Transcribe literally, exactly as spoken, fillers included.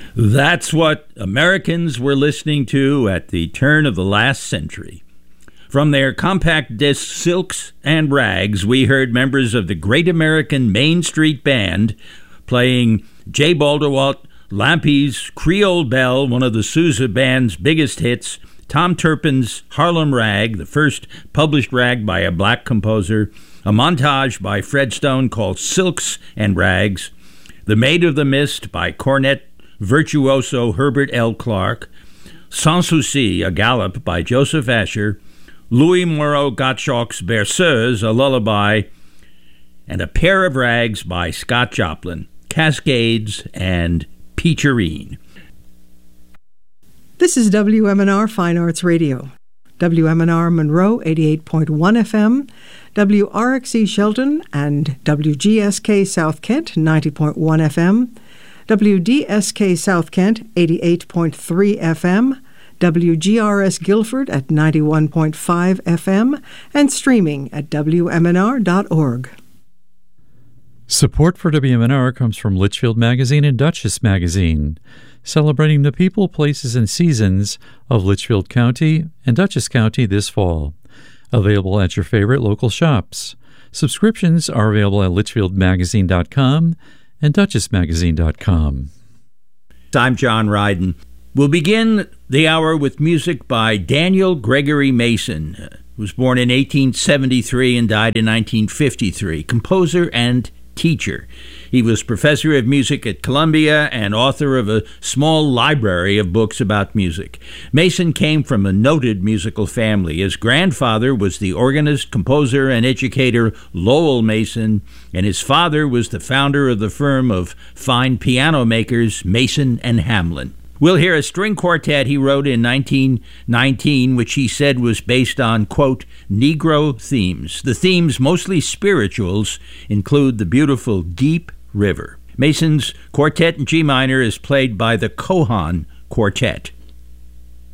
That's what Americans were listening to at the turn of the last century. From their compact disc Silks and Rags, we heard members of the Great American Main Street Band playing J. Balderwalt Lampy's Creole Belle, one of the Sousa Band's biggest hits, Tom Turpin's Harlem Rag, the first published rag by a black composer, a montage by Fred Stone called Silks and Rags, The Maid of the Mist by cornet virtuoso Herbert L. Clark, Sans Souci, a galop by Joseph Asher, Louis Moreau Gottschalk's Berceuse, a lullaby, and A Pair of Rags by Scott Joplin, Cascades, and Peacherine. This is W M N R Fine Arts Radio. W M N R Monroe, eighty-eight point one F M, W R X E Shelton, and W G S K South Kent, ninety point one F M, W D S K South Kent, eighty-eight point three F M, W G R S Guilford at ninety-one point five F M, and streaming at W M N R dot org. Support for W M N R comes from Litchfield Magazine and Dutchess Magazine, celebrating the people, places, and seasons of Litchfield County and Dutchess County this fall. Available at your favorite local shops. Subscriptions are available at litchfield magazine dot com and dutchess magazine dot com. I'm John Ryden. We'll begin the hour with music by Daniel Gregory Mason, who was born in eighteen seventy-three and died in nineteen fifty-three, composer and teacher. He was professor of music at Columbia and author of a small library of books about music. Mason came from a noted musical family. His grandfather was the organist, composer, and educator Lowell Mason, and his father was the founder of the firm of fine piano makers Mason and Hamlin. We'll hear a string quartet he wrote in nineteen nineteen, which he said was based on, quote, Negro themes. The themes, mostly spirituals, include the beautiful Deep River. Mason's quartet in G minor is played by the Cohan Quartet.